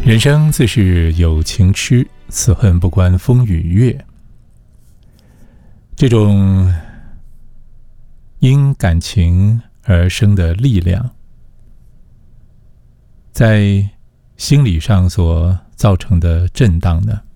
人生自是有情痴，此恨不关风与月。这种因感情而生的力量，在心理上所造成的震荡呢，